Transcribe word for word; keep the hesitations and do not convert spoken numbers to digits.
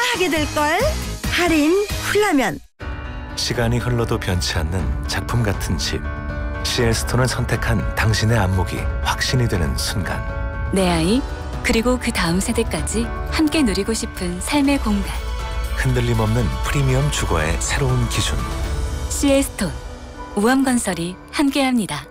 하게 될걸. 할인 훌라면. 시간이 흘러도 변치 않는 작품 같은 집. 씨엘스톤을 선택한 당신의 안목이 확신이 되는 순간. 내 아이, 그리고 그 다음 세대까지 함께 누리고 싶은 삶의 공간. 흔들림 없는 프리미엄 주거의 새로운 기준. 씨엘스톤, 우암건설이 함께합니다.